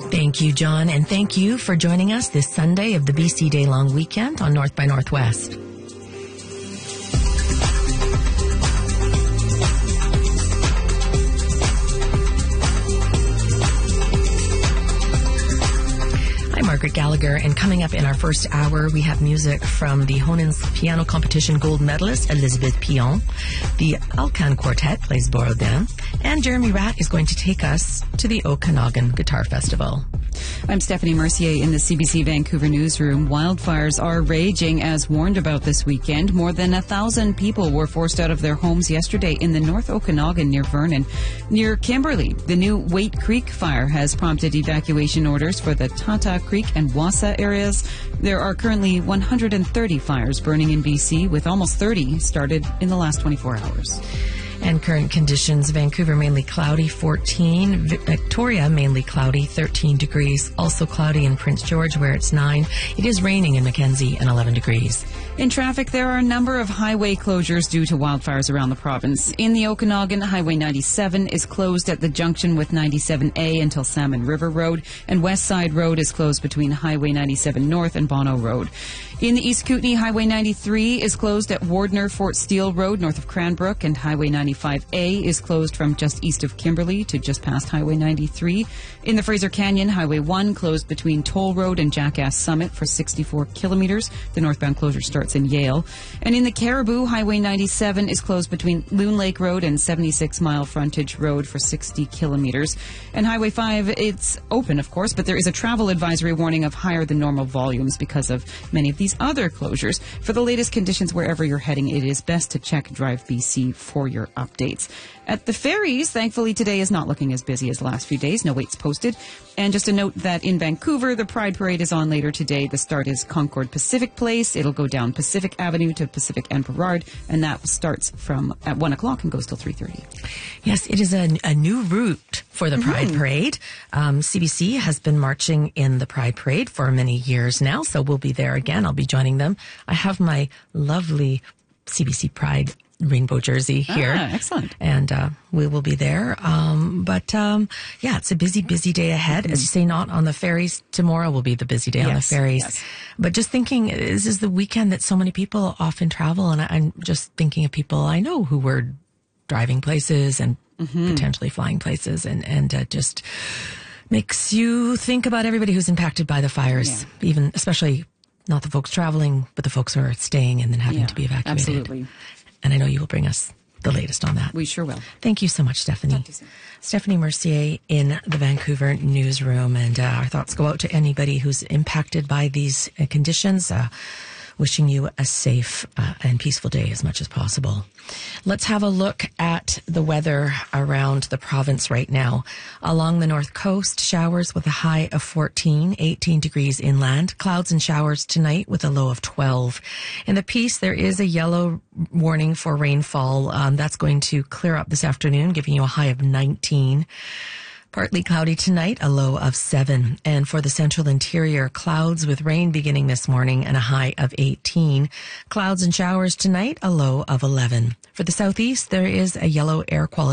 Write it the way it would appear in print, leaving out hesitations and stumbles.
Thank you, John, and thank you for joining us this Sunday of the BC Day Long Weekend on North by Northwest. I'm Margaret Gallagher, and coming up in our first hour, we have music from the Honen's Piano Competition gold medalist Elizabeth Pion. The Alcan Quartet plays Borodin, and Jeremy Ratt is going to take us to the Okanagan Guitar Festival. I'm Stephanie Mercier in the CBC Vancouver newsroom. Wildfires are raging as warned about this weekend. More than 1,000 people were forced out of their homes yesterday in the North Okanagan near Vernon. Near Kimberley, the new Waite Creek fire has prompted evacuation orders for the Tata Creek and Wassa areas. There are currently 130 fires burning in BC, with almost 30 started in the last 24 hours. And current conditions, Vancouver mainly cloudy, 14. Victoria mainly cloudy, 13 degrees. Also cloudy in Prince George, where it's 9. It is raining in Mackenzie and 11 degrees. In traffic, there are a number of highway closures due to wildfires around the province. In the Okanagan, Highway 97 is closed at the junction with 97A until Salmon River Road, and West Side Road is closed between Highway 97 North and Bono Road. In the East Kootenay, Highway 93 is closed at Wardner Fort Steele Road north of Cranbrook, and Highway 95A is closed from just east of Kimberley to just past Highway 93. In the Fraser Canyon, Highway 1 closed between Toll Road and Jackass Summit for 64 kilometers. The northbound closure starts in Yale. And in the Caribou, Highway 97 is closed between Loon Lake Road and 76 Mile Frontage Road for 60 kilometers. And Highway 5, it's open, of course, but there is a travel advisory warning of higher than normal volumes because of many of these other closures. For the latest conditions wherever you're heading, it is best to check Drive BC for your updates. At the ferries, thankfully today is not looking as busy as the last few days. No waits posted. And just a note that in Vancouver, the Pride Parade is on later today. The start is Concord Pacific Place. It'll go down Pacific Avenue to Pacific and Burrard, and that starts from at 1 o'clock and goes till 3:30. Yes, it is a new route for the Pride Parade. CBC has been marching in the Pride Parade for many years now, so we'll be there again. I'll be joining them. I have my lovely CBC Pride rainbow jersey here. Excellent. And we will be there. Yeah, it's a busy day ahead. As you say, not on the ferries. Tomorrow will be the busy day on the ferries. Yes. But just thinking, this is the weekend that so many people often travel, and I'm just thinking of people I know who were driving places and potentially flying places, and just makes you think about everybody who's impacted by the fires, even especially not the folks traveling, but the folks who are staying and then having to be evacuated. Absolutely. And I know you will bring us the latest on that. We sure will. Thank you so much, Stephanie. Stephanie Mercier in the Vancouver newsroom. And our thoughts go out to anybody who's impacted by these conditions. Wishing you a safe and peaceful day as much as possible. Let's have a look at the weather around the province right now. Along the north coast, showers with a high of 14, 18 degrees inland. Clouds and showers tonight with a low of 12. In the Peace, there is a yellow warning for rainfall. That's going to clear up this afternoon, giving you a high of 19. Partly cloudy tonight, a low of 7. And for the central interior, clouds with rain beginning this morning and a high of 18. Clouds and showers tonight, a low of 11. For the southeast, there is a yellow air quality